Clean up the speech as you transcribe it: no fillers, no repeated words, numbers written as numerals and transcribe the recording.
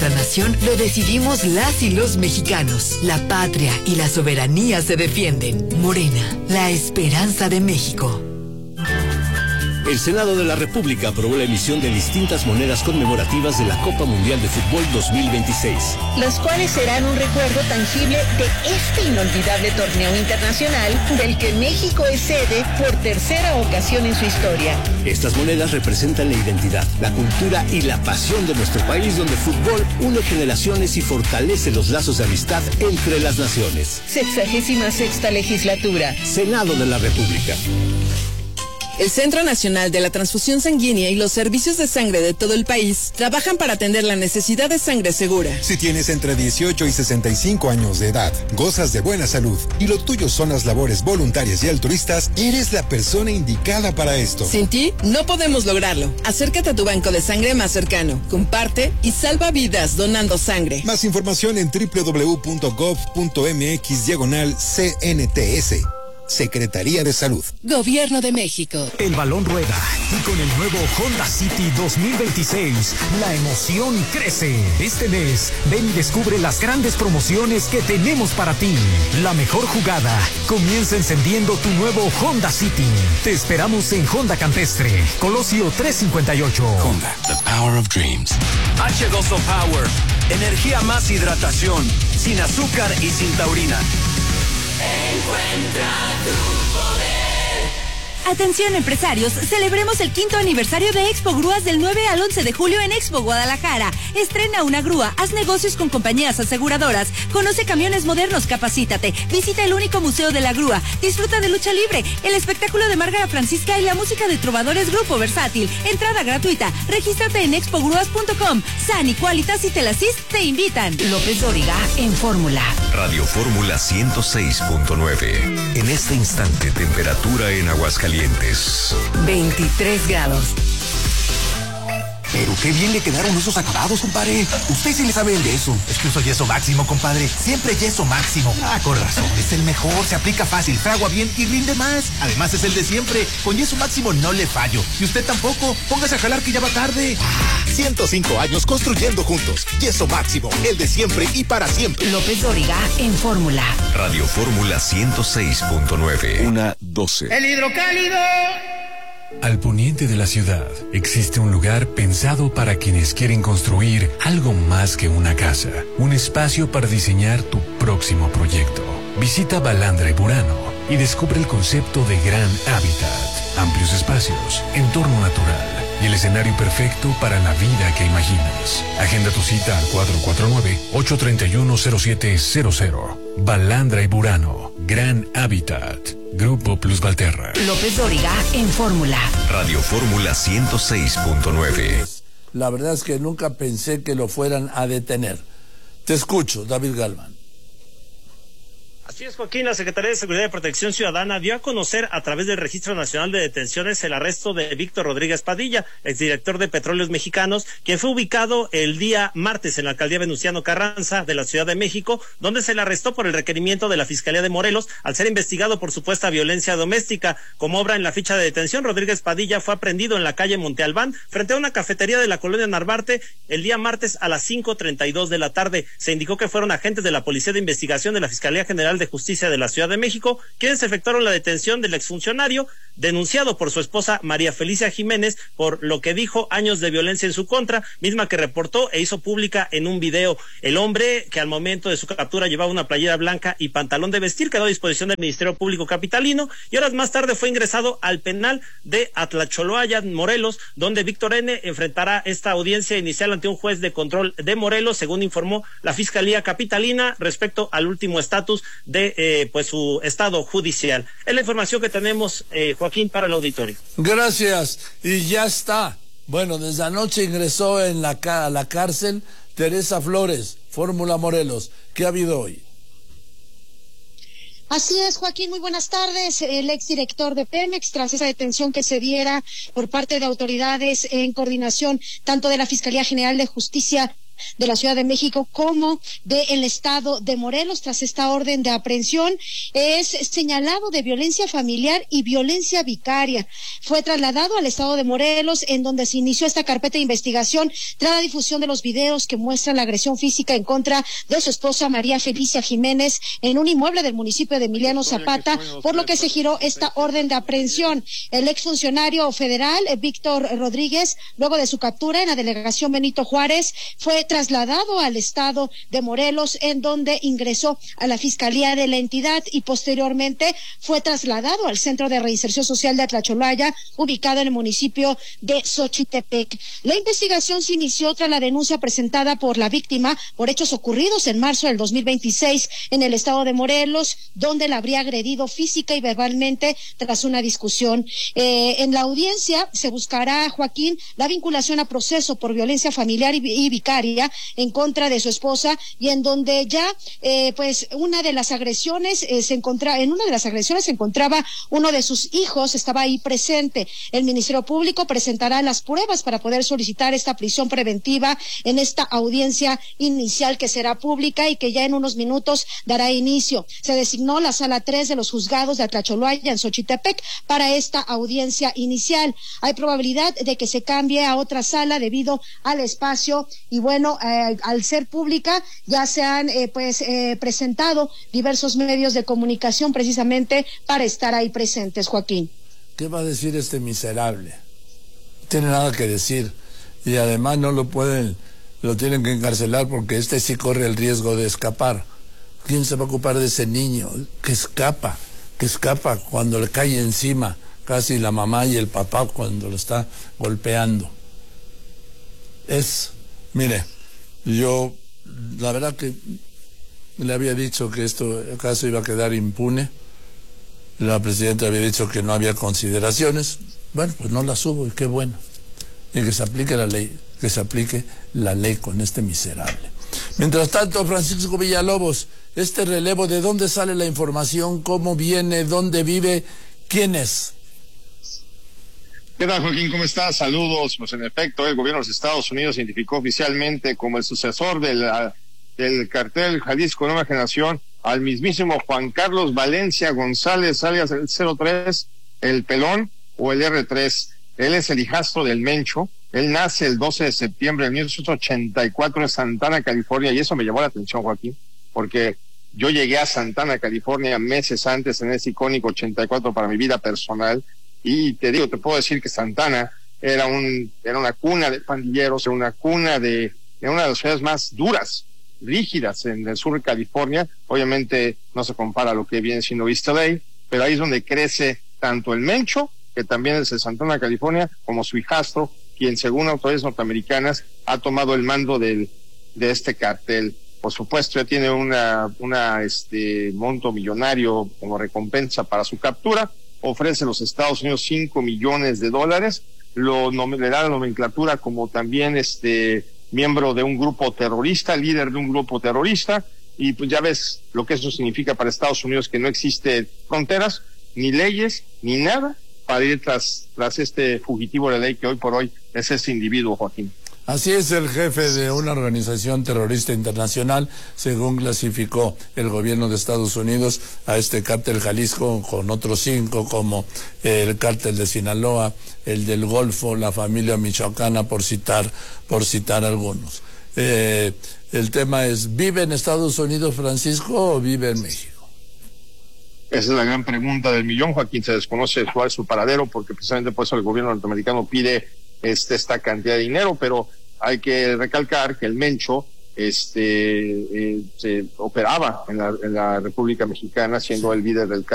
nuestra nación lo decidimos las y los mexicanos. La patria y la soberanía se defienden. Morena, la esperanza de México. El Senado de la República aprobó la emisión de distintas monedas conmemorativas de la Copa Mundial de Fútbol 2026. Las cuales serán un recuerdo tangible de este inolvidable torneo internacional del que México es sede por tercera ocasión en su historia. Estas monedas representan la identidad, la cultura y la pasión de nuestro país, donde el fútbol une generaciones y fortalece los lazos de amistad entre las naciones. 66ª legislatura. Senado de la República. El Centro Nacional de la Transfusión Sanguínea y los servicios de sangre de todo el país trabajan para atender la necesidad de sangre segura. Si tienes entre 18 y 65 años de edad, gozas de buena salud y lo tuyo son las labores voluntarias y altruistas, eres la persona indicada para esto. Sin ti, no podemos lograrlo. Acércate a tu banco de sangre más cercano, comparte y salva vidas donando sangre. Más información en www.gov.mx/CNTS. Secretaría de Salud. Gobierno de México. El balón rueda y con el nuevo Honda City 2026, la emoción crece. Este mes, ven y descubre las grandes promociones que tenemos para ti. La mejor jugada comienza encendiendo tu nuevo Honda City. Te esperamos en Honda Campestre, Colosio 358. Honda, the power of dreams. H2O Power, energía más hidratación, sin azúcar y sin taurina. Encuentra tu poder. Atención empresarios, celebremos el 5º aniversario de Expo Grúas del 9 al 11 de julio en Expo Guadalajara. Estrena una grúa, haz negocios con compañías aseguradoras, conoce camiones modernos, capacítate, visita el único museo de la grúa, disfruta de lucha libre, el espectáculo de Márgara Francisca y la música de Trovadores Grupo Versátil. Entrada gratuita, regístrate en expogrúas.com. San y Qualitas y Telasys te invitan. López Dóriga en Fórmula. Radio Fórmula 106.9. En este instante, temperatura en Aguascalientes. 23 grados. Pero qué bien le quedaron esos acabados, compadre. Usted sí le sabe el yeso. Es que uso yeso máximo, compadre. Siempre yeso máximo. Ah, con razón. Es el mejor, se aplica fácil, fragua bien y rinde más. Además es el de siempre. Con yeso máximo no le fallo. Y usted tampoco. Póngase a jalar que ya va tarde. 105 años construyendo juntos. Yeso máximo, el de siempre y para siempre. López Dóriga en Fórmula. Radio Fórmula 106.9. 1:12. El hidrocálido. Al poniente de la ciudad existe un lugar pensado para quienes quieren construir algo más que una casa, un espacio para diseñar tu próximo proyecto. Visita Balandra y Burano y descubre el concepto de Gran Hábitat, amplios espacios, entorno natural y el escenario perfecto para la vida que imaginas. Agenda tu cita al 449-831-0700. Balandra y Burano, Gran Hábitat. Grupo Plus Valterra. López Dóriga en Fórmula. Radio Fórmula 106.9. La verdad es que nunca pensé que lo fueran a detener. Te escucho, David Galván. Así es, Joaquín. La Secretaría de Seguridad y Protección Ciudadana dio a conocer a través del Registro Nacional de Detenciones el arresto de Víctor Rodríguez Padilla, exdirector de Petróleos Mexicanos, quien fue ubicado el día martes en la alcaldía Venustiano Carranza de la Ciudad de México, donde se le arrestó por el requerimiento de la Fiscalía de Morelos al ser investigado por supuesta violencia doméstica. Como obra en la ficha de detención, Rodríguez Padilla fue aprehendido en la calle Monte Albán frente a una cafetería de la colonia Narvarte el día martes a las 5:32 de la tarde. Se indicó que fueron agentes de la Policía de Investigación de la Fiscalía General de Justicia de la Ciudad de México quienes efectuaron la detención del exfuncionario denunciado por su esposa María Felicia Jiménez por lo que dijo años de violencia en su contra, misma que reportó e hizo pública en un video. El hombre, que al momento de su captura llevaba una playera blanca y pantalón de vestir, quedó a disposición del Ministerio Público Capitalino y horas más tarde fue ingresado al penal de Atlacholoaya, Morelos, donde Víctor N. enfrentará esta audiencia inicial ante un juez de control de Morelos, según informó la Fiscalía Capitalina respecto al último estatus de pues su estado judicial. Es la información que tenemos, Joaquín, para el auditorio. Gracias, y ya está. Bueno, desde anoche ingresó a la cárcel Teresa Flores, Fórmula Morelos. ¿Qué ha habido hoy? Así es, Joaquín, muy buenas tardes. El exdirector de Pemex, tras esa detención que se diera por parte de autoridades en coordinación tanto de la Fiscalía General de Justicia de la Ciudad de México como del estado de Morelos. Tras esta orden de aprehensión, es señalado de violencia familiar y violencia vicaria. Fue trasladado al estado de Morelos, en donde se inició esta carpeta de investigación tras la difusión de los videos que muestran la agresión física en contra de su esposa María Felicia Jiménez en un inmueble del municipio de Emiliano Zapata, por lo que se giró esta orden de aprehensión. El exfuncionario federal, Víctor Rodríguez, luego de su captura en la delegación Benito Juárez, fue trasladado al estado de Morelos, en donde ingresó a la fiscalía de la entidad y posteriormente fue trasladado al Centro de Reinserción Social de Atlacholaya, ubicado en el municipio de Xochitepec. La investigación se inició tras la denuncia presentada por la víctima por hechos ocurridos en marzo del 2026 en el estado de Morelos, donde la habría agredido física y verbalmente tras una discusión. En la audiencia se buscará, Joaquín, la vinculación a proceso por violencia familiar y vicaria en contra de su esposa, y en donde ya pues una de las agresiones se encontraba uno de sus hijos, estaba ahí presente. El Ministerio Público presentará las pruebas para poder solicitar esta prisión preventiva en esta audiencia inicial, que será pública y que ya en unos minutos dará inicio. Se designó la sala 3 de los juzgados de Atlacholaya en Xochitepec para esta audiencia inicial. Hay probabilidad de que se cambie a otra sala debido al espacio, y bueno, al ser pública ya se han presentado diversos medios de comunicación precisamente para estar ahí presentes, Joaquín. ¿Qué va a decir este miserable? No tiene nada que decir, y además lo tienen que encarcelar porque este sí corre el riesgo de escapar. ¿Quién se va a ocupar de ese niño que escapa cuando le cae encima casi la mamá y el papá cuando lo está golpeando? Mire, yo la verdad que le había dicho que el caso iba a quedar impune. La presidenta había dicho que no había consideraciones. Bueno, pues no las hubo, y qué bueno. Y que se aplique la ley con este miserable. Mientras tanto, Francisco Villalobos, este relevo, ¿de dónde sale la información? ¿Cómo viene? ¿Dónde vive? ¿Quién es? ¿Qué tal, Joaquín? ¿Cómo estás? Saludos. Pues en efecto, el gobierno de los Estados Unidos identificó oficialmente como el sucesor del cartel Jalisco Nueva Generación al mismísimo Juan Carlos Valencia González, alias el 03, el Pelón o el R3. Él es el hijastro del Mencho. Él nace el 12 de septiembre de 1984 en Santana, California, y eso me llamó la atención, Joaquín, porque yo llegué a Santana, California, meses antes en ese icónico 84 para mi vida personal, y te puedo decir que Santana era una cuna de pandilleros, era una cuna de una de las ciudades más duras, rígidas en el sur de California. Obviamente no se compara a lo que viene siendo East LA, pero ahí es donde crece tanto el Mencho, que también es de Santana, California, como su hijastro, quien según autoridades norteamericanas ha tomado el mando de este cartel. Por supuesto, ya tiene monto millonario como recompensa para su captura. Ofrece a los Estados Unidos $5 millones. Le da la nomenclatura como también miembro de un grupo terrorista, líder de un grupo terrorista, y pues ya ves lo que eso significa para Estados Unidos, que no existen fronteras, ni leyes, ni nada para ir tras este fugitivo de ley que hoy por hoy es ese individuo, Joaquín. Así es, el jefe de una organización terrorista internacional, según clasificó el gobierno de Estados Unidos a este cártel Jalisco, con otros 5 como el cártel de Sinaloa, el del Golfo, la familia michoacana, por citar algunos. El tema es, ¿vive en Estados Unidos Francisco o vive en México? Esa es la gran pregunta del millón, Joaquín. Se desconoce cuál es su paradero, porque precisamente por eso el gobierno norteamericano pide esta cantidad de dinero, pero hay que recalcar que el Mencho se operaba en la República Mexicana, siendo el líder del